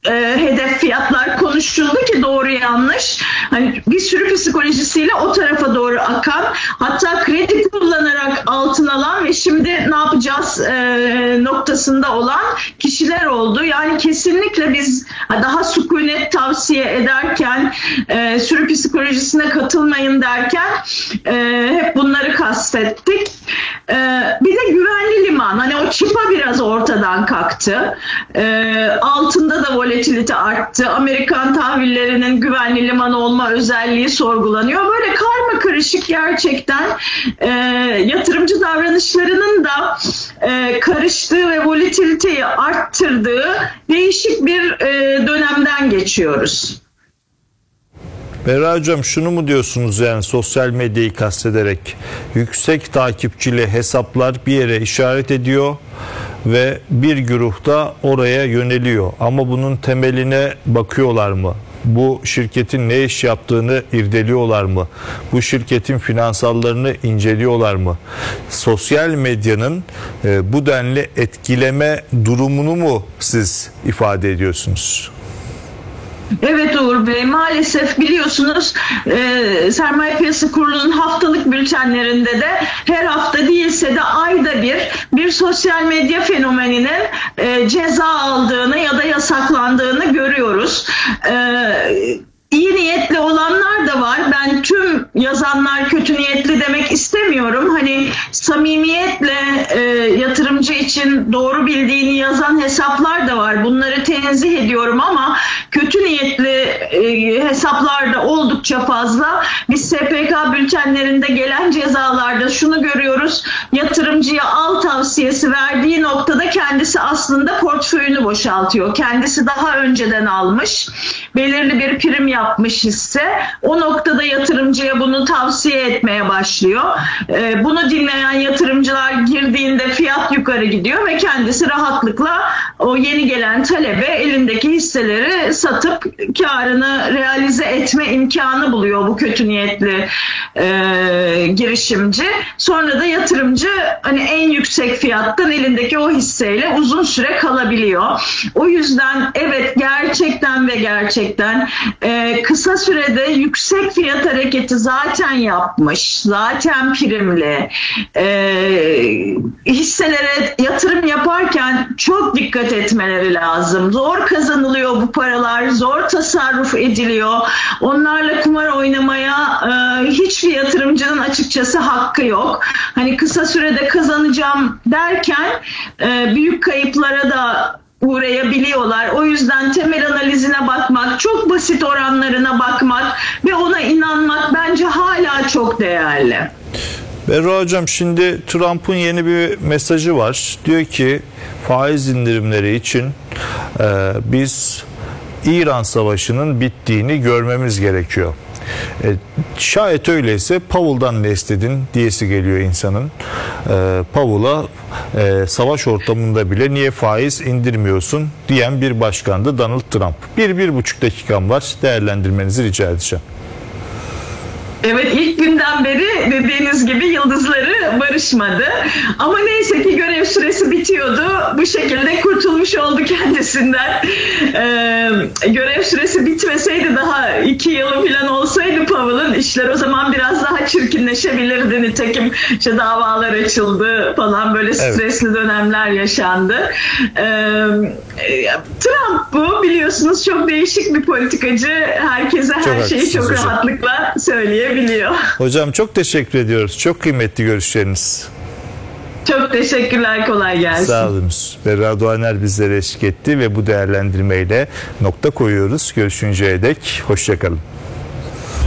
hedef fiyatlar konuşuldu ki doğru yanlış. Hani bir sürü psikolojisiyle o tarafa doğru akan, hatta kredi kullanarak altın alan ve şimdi ne yapacağız noktasında olan kişiler oldu. Yani kesinlikle biz daha sükunet tavsiye ederken, sürü psikolojisine katılmayın derken hep bunları kastettik. Bir de güvenli liman, hani o çıpa biraz ortadan kalktı. Altında da volatilite arttı. Amerikan tahvillerinin güvenli liman olma özelliği sorgulanıyor. Böyle karma karışık gerçekten yatırımcı davranışlarının da karıştığı ve volatiliteyi arttırdığı değişik bir dönemden geçiyoruz. Berra Hocam, şunu mu diyorsunuz, yani sosyal medyayı kastederek yüksek takipçili hesaplar bir yere işaret ediyor ve bir güruh da oraya yöneliyor, ama bunun temeline bakıyorlar mı? Bu şirketin ne iş yaptığını irdeliyorlar mı? Bu şirketin finansallarını inceliyorlar mı? Sosyal medyanın bu denli etkileme durumunu mu siz ifade ediyorsunuz? Evet Uğur Bey, maalesef biliyorsunuz Sermaye Piyasası Kurulu'nun haftalık bültenlerinde de her hafta değilse de ayda bir sosyal medya fenomeninin ceza aldığını ya da yasaklandığını görüyoruz. İyi niyetli olanlar da var. Ben tüm yazanlar kötü niyetli demek istemiyorum. Hani samimiyetle yatırımcı için doğru bildiğini yazan hesaplar da var. Bunları tenzih ediyorum ama kötü niyetli hesaplar da oldukça fazla. Biz SPK bültenlerinde gelen cezalarda şunu görüyoruz. Yatırımcıya al tavsiyesi verdiği noktada kendisi aslında portföyünü boşaltıyor. Kendisi daha önceden almış. Belirli bir prim yapmış hisse. O noktada yatırımcıya bunu tavsiye etmeye başlıyor. Bunu dinleyen yatırımcılar girdiğinde fiyat yukarı gidiyor ve kendisi rahatlıkla o yeni gelen talebe elindeki hisseleri satıp karını realize etme imkanı buluyor bu kötü niyetli girişimci. Sonra da yatırımcı hani en yüksek fiyattan elindeki o hisseyle uzun süre kalabiliyor. O yüzden evet, gerçekten kısa sürede yüksek fiyat hareketi zaten yapmış, zaten primli hisselere yatırım yaparken çok dikkat etmeleri lazım. Zor kazanılıyor bu paralar, zor tasarruf ediliyor. Onlarla kumar oynamaya hiçbir yatırımcının açıkçası hakkı yok. Hani kısa sürede kazanacağım derken büyük kayıplara da uğrayabiliyorlar. O yüzden temel analizine bakmak, çok basit oranlarına bakmak ve ona inanmak bence hala çok değerli. Berra Hocam, şimdi Trump'ın yeni bir mesajı var. Diyor ki faiz indirimleri için biz İran Savaşı'nın bittiğini görmemiz gerekiyor. Şayet öyleyse Powell'dan ne istedin diyesi geliyor insanın. Powell'a savaş ortamında bile niye faiz indirmiyorsun diyen bir başkandı Donald Trump. 1-1,5 dakikam var, değerlendirmenizi rica edeceğim. Evet, ilk günden beri dediğiniz gibi yıldızları barışmadı. Ama neyse ki görev süresi bitiyordu. Bu şekilde kurtulmuş oldu kendisinden. Görev süresi bitmeseydi, daha 2 yılı falan olsaydı Powell'ın, işler o zaman biraz daha çirkinleşebilirdi. Nitekim işte davalar açıldı falan, böyle stresli dönemler yaşandı. Trump bu, biliyorsunuz, çok değişik bir politikacı. Herkese her şeyi çok rahatlıkla söyleyebiliyor. Hocam çok teşekkür ediyoruz. Çok kıymetli görüşleriniz. Çok teşekkürler, kolay gelsin. Sağ olunuz. Berra Doğaner bizlere eşlik etti ve bu değerlendirmeyle nokta koyuyoruz. Görüşünceye dek hoşça kalın.